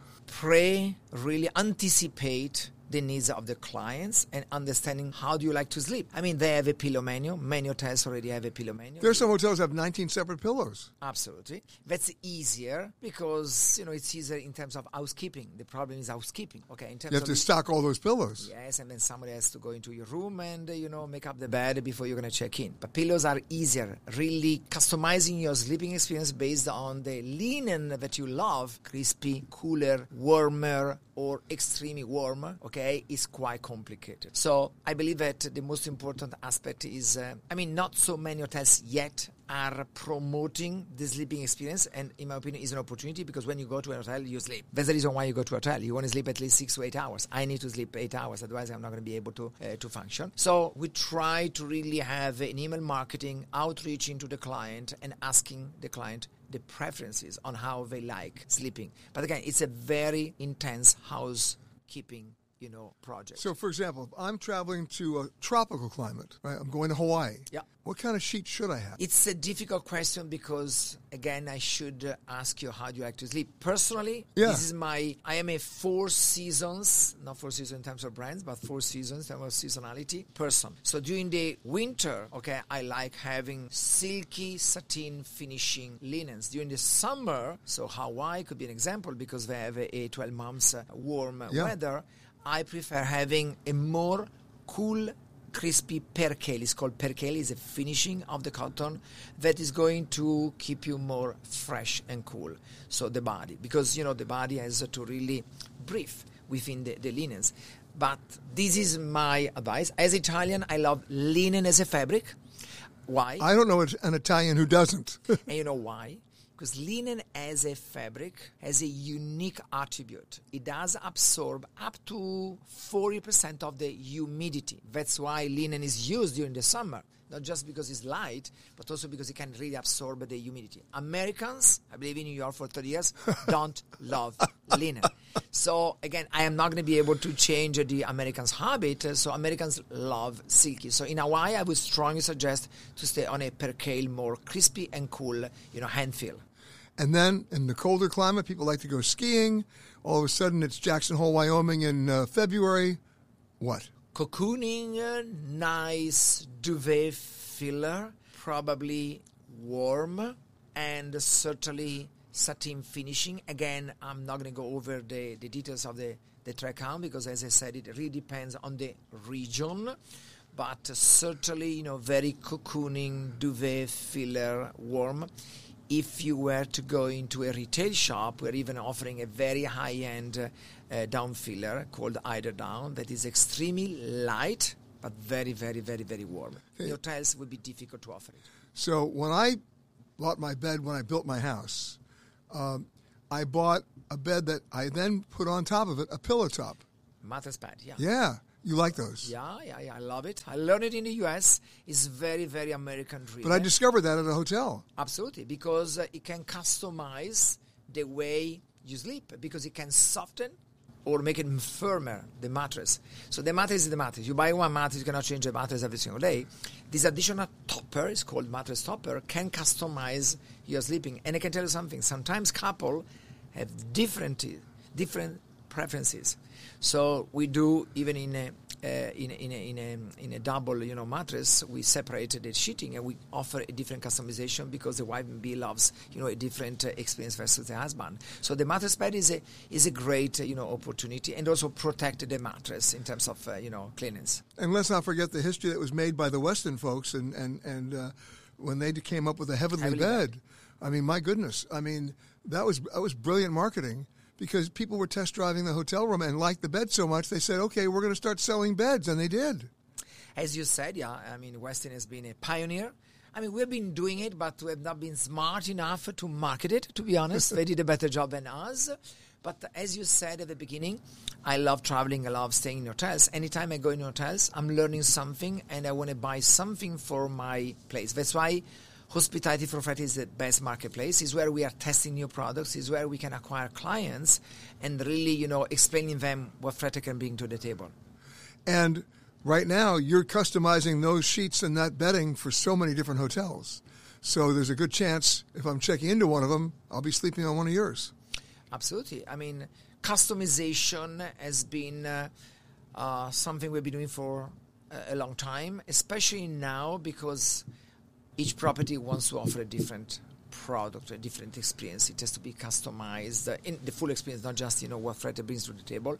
anticipate the needs of the clients and understanding how do you like to sleep. I mean, they have a pillow menu. Many hotels already have a pillow menu. There are some hotels that have 19 separate pillows. Absolutely. That's easier because, it's easier in terms of housekeeping. The problem is housekeeping. Okay, in terms you have to stock all those pillows. Yes, and then somebody has to go into your room and, make up the bed before you're going to check in. But pillows are easier. Really customizing your sleeping experience based on the linen that you love, crispy, cooler, warmer, or extremely warm, is quite complicated. So I believe that the most important aspect is, not so many hotels yet are promoting the sleeping experience, and in my opinion is an opportunity because when you go to a hotel, you sleep. That's the reason why you go to a hotel. You want to sleep at least 6 to 8 hours. I need to sleep 8 hours, otherwise I'm not going to be able to function. So we try to really have an email marketing, outreaching to the client and asking the client the preferences on how they like sleeping. But again, it's a very intense housekeeping project. So, for example, if I'm traveling to a tropical climate, right? I'm going to Hawaii. Yeah. What kind of sheet should I have? It's a difficult question because, again, I should ask you how do you like to sleep. Personally, I am a 4 seasons, not 4 seasons in terms of brands, but 4 seasons in terms of seasonality person. So during the winter, I like having silky satin finishing linens. During the summer, so Hawaii could be an example because they have a 12 months warm weather. I prefer having a more cool, crispy percale. It's called percale. It's a finishing of the cotton that is going to keep you more fresh and cool. So the body, because, the body has to really breathe within the linens. But this is my advice. As Italian, I love linen as a fabric. Why? I don't know an Italian who doesn't. And you know why? Because linen as a fabric has a unique attribute. It does absorb up to 40% of the humidity. That's why linen is used during the summer. Not just because it's light, but also because it can really absorb the humidity. Americans, I believe in New York for 30 years, don't love linen. So, again, I am not going to be able to change the Americans' habit. So Americans love silky. So in Hawaii, I would strongly suggest to stay on a percale, more crispy and cool, hand feel. And then in the colder climate, people like to go skiing. All of a sudden, it's Jackson Hole, Wyoming in February. What? Cocooning, nice duvet filler, probably warm, and certainly satin finishing. Again, I'm not going to go over the details of the thread count because, as I said, it really depends on the region. but certainly, very cocooning, duvet, filler, warm. If you were to go into a retail shop, we're even offering a very high-end down filler called Eider Down that is extremely light, but very, very, very, very warm. In hotels would be difficult to offer it. So when I bought my bed when I built my house, I bought a bed that I then put on top of it a pillow top. Mattress pad, yeah. Yeah. You like those? Yeah, I love it. I learned it in the U.S. It's very, very American-driven. But I discovered that at a hotel. Absolutely, because it can customize the way you sleep, because it can soften or make it firmer, the mattress. So the mattress is the mattress. You buy one mattress, you cannot change the mattress every single day. This additional topper, it's called mattress topper, can customize your sleeping. And I can tell you something, sometimes couples have different preferences. So we do, even in a double, mattress, we separate the sheeting and we offer a different customization because the wife maybe loves, a different experience versus the husband. So the mattress pad is a great, opportunity, and also protect the mattress in terms of, cleanliness. And let's not forget the history that was made by the Westin folks and when they came up with a heavenly bed. I mean, my goodness. I mean, that was brilliant marketing. Because people were test driving the hotel room and liked the bed so much, they said, okay, we're going to start selling beds, and they did. As you said, yeah, I mean, Westin has been a pioneer. I mean, we've been doing it, but we have not been smart enough to market it, to be honest. They did a better job than us. But as you said at the beginning, I love traveling, I love staying in hotels. Anytime I go in hotels, I'm learning something, and I want to buy something for my place. That's why Hospitality for Fred is the best marketplace. Is where we are testing new products. Is where we can acquire clients and really, explaining them what Fred can bring to the table. And right now, you're customizing those sheets and that bedding for so many different hotels. So there's a good chance if I'm checking into one of them, I'll be sleeping on one of yours. Absolutely. I mean, customization has been something we've been doing for a long time, especially now because each property wants to offer a different product, a different experience. It has to be customized in the full experience, not just what Fred brings to the table.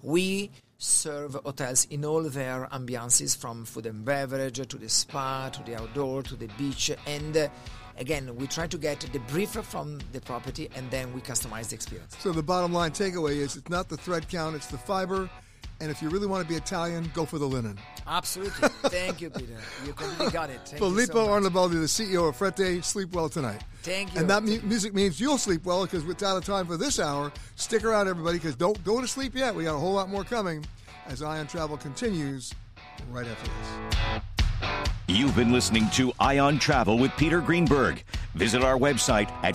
We serve hotels in all their ambiances, from food and beverage to the spa, to the outdoor, to the beach. And again, we try to get the brief from the property, and then we customize the experience. So the bottom line takeaway is it's not the thread count, it's the fiber. And if you really want to be Italian, go for the linen. Absolutely. Thank you, Peter. You completely got it. Thank Filippo you so much. Arnaboldi, the CEO of Frette. Sleep well tonight. Thank you. And that music means you'll sleep well, because we're out of time for this hour. Stick around, everybody, because don't go to sleep yet. We got a whole lot more coming as Eye on Travel continues right after this. You've been listening to Eye on Travel with Peter Greenberg. Visit our website at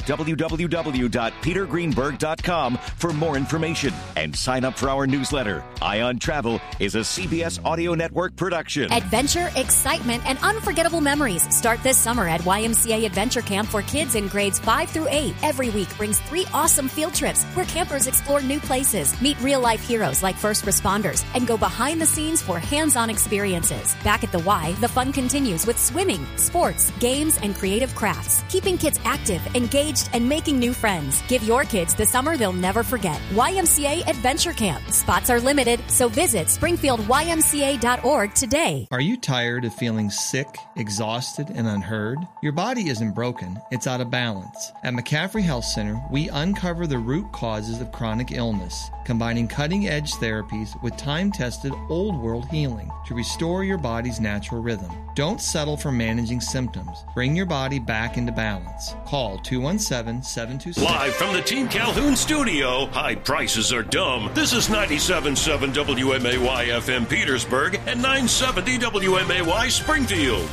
www.petergreenberg.com for more information and sign up for our newsletter. Eye on Travel is a CBS Audio Network production. Adventure, excitement, and unforgettable memories start this summer at YMCA Adventure Camp for kids in grades 5 through 8. Every week brings 3 awesome field trips where campers explore new places, meet real-life heroes like first responders, and go behind the scenes for hands-on experiences. Back at the Y, the fun continues with swimming, sports, games, and creative crafts, keeping kids active, engaged, and making new friends. Give your kids the summer they'll never forget. YMCA Adventure Camp. Spots are limited, so visit springfieldymca.org today. Are you tired of feeling sick, exhausted, and unheard? Your body isn't broken, it's out of balance. At McCaffrey Health Center, we uncover the root causes of chronic illness, combining cutting-edge therapies with time-tested old-world healing to restore your body's natural rhythm. Don't settle for managing symptoms. Bring your body back into balance. Call 217-726... Live from the Team Calhoun studio, high prices are dumb. This is 97.7 WMAY FM Petersburg and 970 WMAY Springfield.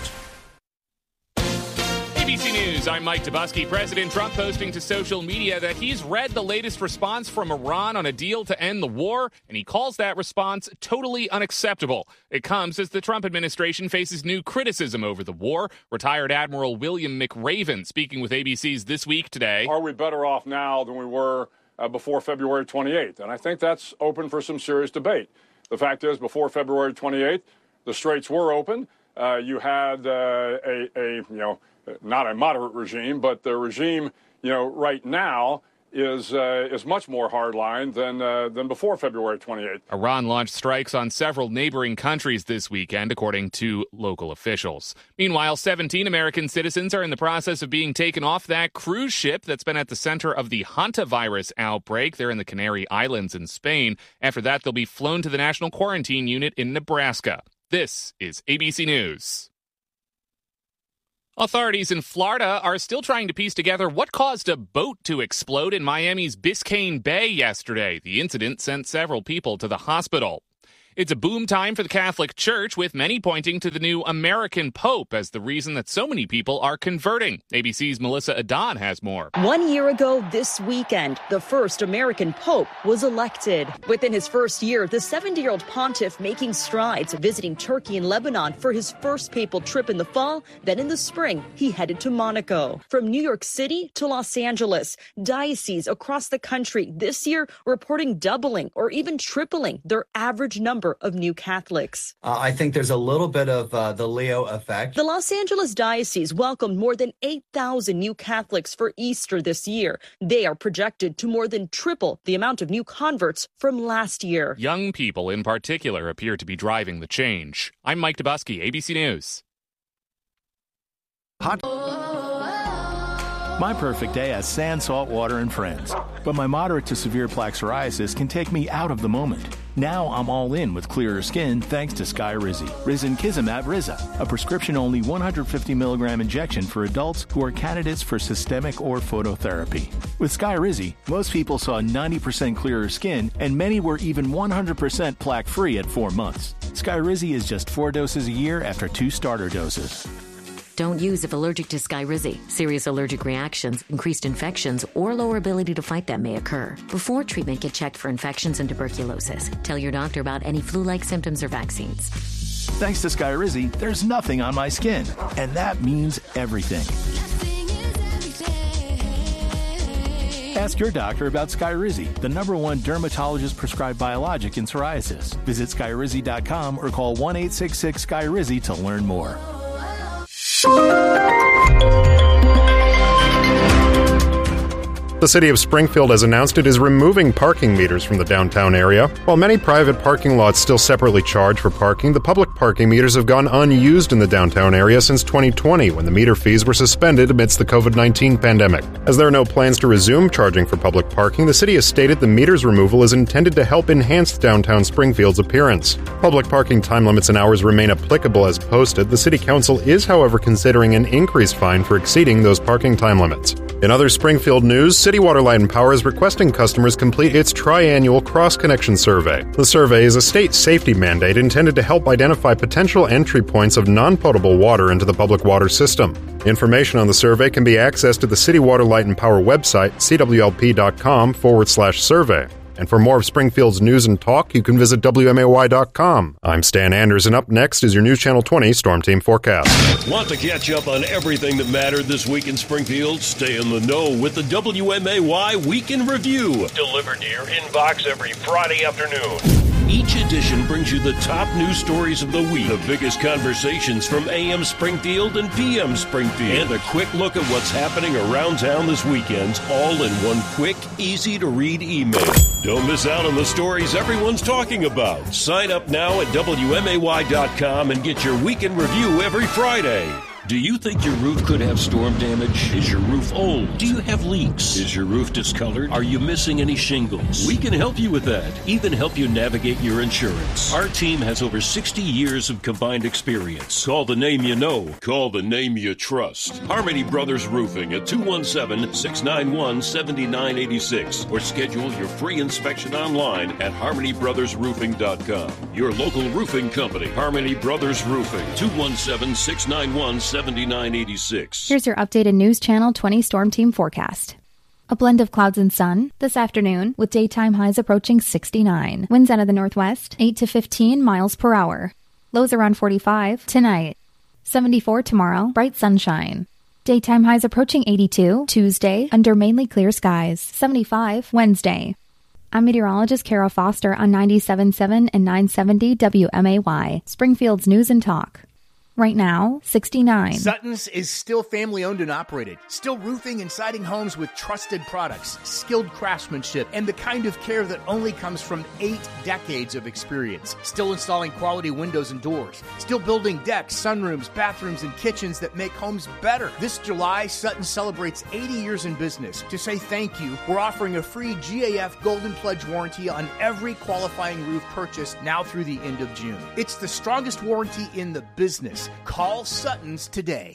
ABC News, I'm Mike Tobuski. President Trump posting to social media that he's read the latest response from Iran on a deal to end the war, and he calls that response totally unacceptable. It comes as the Trump administration faces new criticism over the war. Retired Admiral William McRaven speaking with ABC's This Week today. Are we better off now than we were before February 28th? And I think that's open for some serious debate. The fact is, before February 28th, the straits were open. You had not a moderate regime, but the regime, right now is much more hardline than before February 28th. Iran launched strikes on several neighboring countries this weekend, according to local officials. Meanwhile, 17 American citizens are in the process of being taken off that cruise ship that's been at the center of the hantavirus outbreak. They're in the Canary Islands in Spain. After that, they'll be flown to the National Quarantine Unit in Nebraska. This is ABC News. Authorities in Florida are still trying to piece together what caused a boat to explode in Miami's Biscayne Bay yesterday. The incident sent several people to the hospital. It's a boom time for the Catholic Church, with many pointing to the new American Pope as the reason that so many people are converting. ABC's Melissa Adad has more. 1 year ago this weekend, the first American Pope was elected. Within his first year, the 70-year-old pontiff making strides, visiting Turkey and Lebanon for his first papal trip in the fall. Then in the spring, he headed to Monaco. From New York City to Los Angeles, dioceses across the country this year reporting doubling or even tripling their average number of new Catholics. I think there's a little bit of the Leo effect. The Los Angeles Diocese welcomed more than 8,000 new Catholics for Easter this year. They are projected to more than triple the amount of new converts from last year. Young people in particular appear to be driving the change. I'm Mike Dubusky, ABC News. My perfect day has sand, salt water, and friends. But my moderate to severe plaque psoriasis can take me out of the moment. Now I'm all in with clearer skin thanks to Skyrizi. Risankizumab Riza, a prescription-only 150 milligram injection for adults who are candidates for systemic or phototherapy. With Skyrizi, most people saw 90% clearer skin, and many were even 100% plaque-free at 4 months. Skyrizi is just 4 doses a year after 2 starter doses. Don't use if allergic to Skyrizi. Serious allergic reactions, increased infections, or lower ability to fight them may occur. Before treatment, get checked for infections and tuberculosis. Tell your doctor about any flu-like symptoms or vaccines. Thanks to Skyrizi, there's nothing on my skin, and that means everything. Ask your doctor about Skyrizi, the #1 dermatologist-prescribed biologic in psoriasis. Visit Skyrizi.com or call 1-866-SKYRIZI to learn more. The city of Springfield has announced it is removing parking meters from the downtown area. While many private parking lots still separately charge for parking, the public parking meters have gone unused in the downtown area since 2020, when the meter fees were suspended amidst the COVID-19 pandemic. As there are no plans to resume charging for public parking, the city has stated the meters removal is intended to help enhance downtown Springfield's appearance. Public parking time limits and hours remain applicable as posted. The city council is, however, considering an increased fine for exceeding those parking time limits. In other Springfield news, City Water, Light and Power is requesting customers complete its triannual cross-connection survey. The survey is a state safety mandate intended to help identify potential entry points of non-potable water into the public water system. Information on the survey can be accessed at the City Water, Light and Power website, cwlp.com/survey. And for more of Springfield's news and talk, you can visit WMAY.com. I'm Stan Anders, and up next is your News Channel 20 Storm Team Forecast. Want to catch up on everything that mattered this week in Springfield? Stay in the know with the WMAY Week in Review. Delivered to your inbox every Friday afternoon. Each edition brings you the top news stories of the week, the biggest conversations from AM Springfield and PM Springfield, and a quick look at what's happening around town this weekend, all in one quick, easy-to-read email. Don't miss out on the stories everyone's talking about. Sign up now at WMAY.com and get your Week in Review every Friday. Do you think your roof could have storm damage? Is your roof old? Do you have leaks? Is your roof discolored? Are you missing any shingles? We can help you with that, even help you navigate your insurance. Our team has over 60 years of combined experience. Call the name you know. Call the name you trust. Harmony Brothers Roofing at 217-691-7986 or schedule your free inspection online at harmonybrothersroofing.com. Your local roofing company, Harmony Brothers Roofing, 217-691-7986. Here's your updated News Channel 20 Storm Team forecast. A blend of clouds and sun this afternoon with daytime highs approaching 69. Winds out of the northwest, 8 to 15 miles per hour. Lows around 45 tonight. 74 tomorrow, bright sunshine. Daytime highs approaching 82 Tuesday under mainly clear skies. 75 Wednesday. I'm meteorologist Kara Foster on 97.7 and 970 WMAY, Springfield's News and Talk. Right now, $69. Sutton's is still family-owned and operated, still roofing and siding homes with trusted products, skilled craftsmanship, and the kind of care that only comes from 8 decades of experience. Still installing quality windows and doors, still building decks, sunrooms, bathrooms, and kitchens that make homes better. This July, Sutton celebrates 80 years in business. To say thank you, we're offering a free GAF Golden Pledge warranty on every qualifying roof purchase now through the end of June. It's the strongest warranty in the business. Call Sutton's today.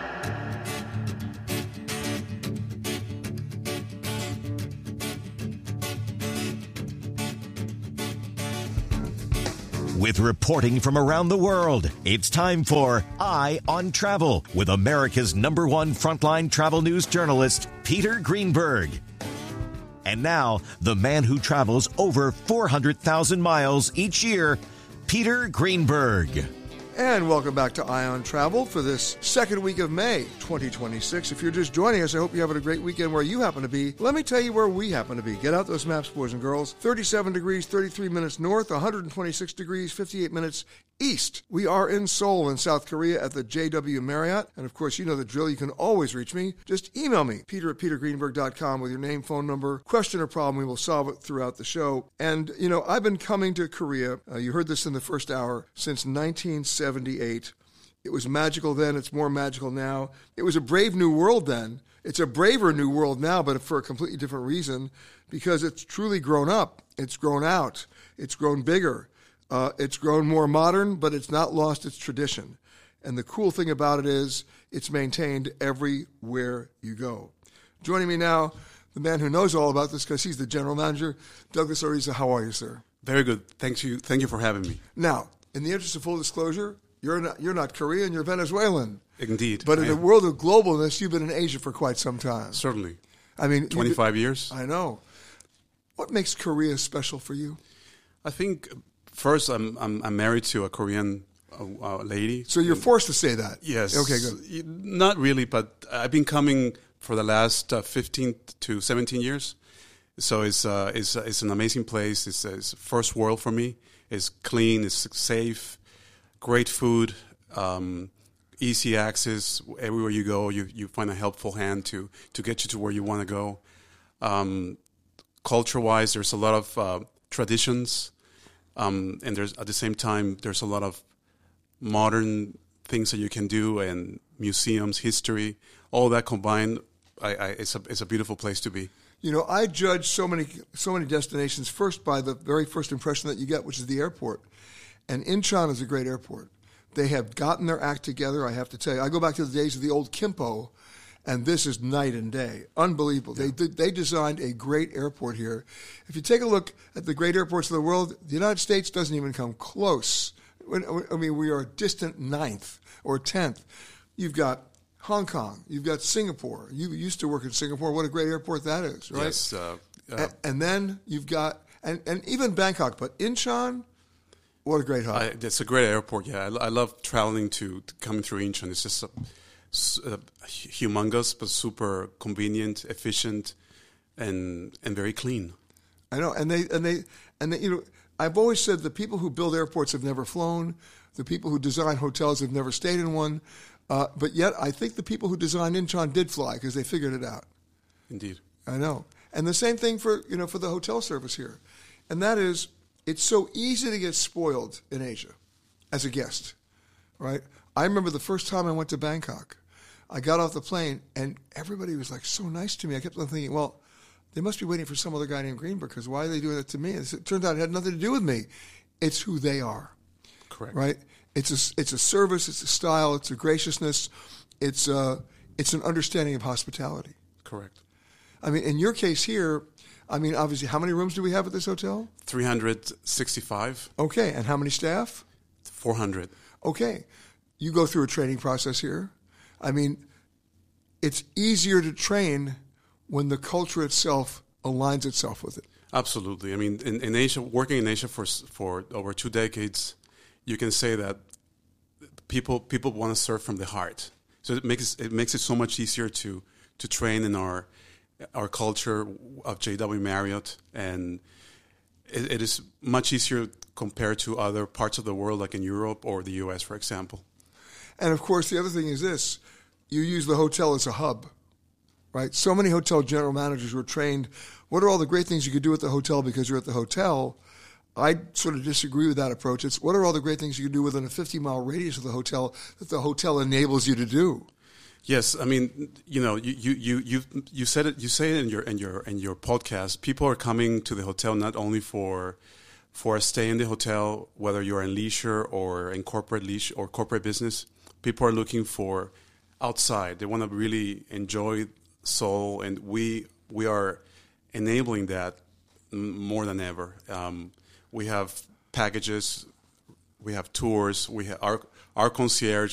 With reporting from around the world, it's time for Eye on Travel with America's #1 frontline travel news journalist, Peter Greenberg. And now, the man who travels over 400,000 miles each year, Peter Greenberg. And welcome back to Eye on Travel for this second week of May 2026. If you're just joining us, I hope you're having a great weekend where you happen to be. Let me tell you where we happen to be. Get out those maps, boys and girls. 37 degrees, 33 minutes north, 126 degrees, 58 minutes east. We are in Seoul in South Korea at the JW Marriott. And of course, you know the drill. You can always reach me. Just email me, peter@petergreenberg.com with your name, phone number, question or problem. We will solve it throughout the show. And, you know, I've been coming to Korea, you heard this in the first hour, since 1978. It was magical then. It's more magical now. It was a brave new world then. It's a braver new world now, but for a completely different reason, because it's truly grown up. It's grown out. It's grown bigger. It's grown more modern, but it's not lost its tradition. And the cool thing about it is it's maintained everywhere you go. Joining me now, the man who knows all about this because he's the general manager, Douglas Ariza. How are you, sir? Very good. Thank you for having me. Now, in the interest of full disclosure, you're not Korean, you're Venezuelan. Indeed. But in the world of globalness, you've been in Asia for quite some time. Certainly. I mean, 25 years. I know. What makes Korea special for you? I think first I'm married to a Korean lady. So you're forced to say that. Yes. Okay, good. Not really, but I've been coming for the last 15 to 17 years. So it's an amazing place. It's first world for me. It's clean. It's safe. Great food. Easy access. Everywhere you go, you find a helpful hand to get you to where you want to go. Culture-wise, there's a lot of traditions, and there's at the same time there's a lot of modern things that you can do, and museums, history, all that combined. It's a beautiful place to be. You know, I judge so many destinations first by the very first impression that you get, which is the airport. And Incheon is a great airport. They have gotten their act together, I have to tell you. I go back to the days of the old Kimpo, and this is night and day. Unbelievable. Yeah. They designed a great airport here. If you take a look at the great airports of the world, the United States doesn't even come close. I mean, we are a distant 9th or 10th. You've got Hong Kong. You've got Singapore. You used to work in Singapore. What a great airport that is, right? Yes. And then you've got, and even Bangkok, but Incheon, what a great hub. It's a great airport, yeah. I love traveling coming through Incheon. It's just humongous, but super convenient, efficient, and very clean. I know, and they, you know, I've always said the people who build airports have never flown. The people who design hotels have never stayed in one. But yet, I think the people who designed Incheon did fly because they figured it out. Indeed, I know, and the same thing for the hotel service here, and that is, it's so easy to get spoiled in Asia as a guest, right? I remember the first time I went to Bangkok. I got off the plane, and everybody was like so nice to me. I kept on thinking, well, they must be waiting for some other guy named Greenberg, because why are they doing that to me? It turned out it had nothing to do with me. It's who they are. Correct. Right? It's a service, it's a style, it's a graciousness, it's an understanding of hospitality. Correct. I mean, in your case here, I mean, obviously, how many rooms do we have at this hotel? 365. Okay, and how many staff? 400. Okay. You go through a training process here. I mean, it's easier to train when the culture itself aligns itself with it. Absolutely. I mean, in Asia, working in Asia for over 2 decades, you can say that people want to serve from the heart. So it makes it so much easier to train in our culture of JW Marriott, and it is much easier compared to other parts of the world, like in Europe or the U.S., for example. And, of course, the other thing is this. You use the hotel as a hub, right? So many hotel general managers were trained, what are all the great things you could do at the hotel because you're at the hotel? I sort of disagree with that approach. It's what are all the great things you can do within a 50-mile radius of the hotel that the hotel enables you to do? Yes, I mean, you said it. You say it in your podcast. People are coming to the hotel not only for a stay in the hotel, whether you're in leisure or in corporate business. People are looking for outside. They want to really enjoy Seoul, and we are enabling that more than ever. We have packages, we have tours, we have our concierge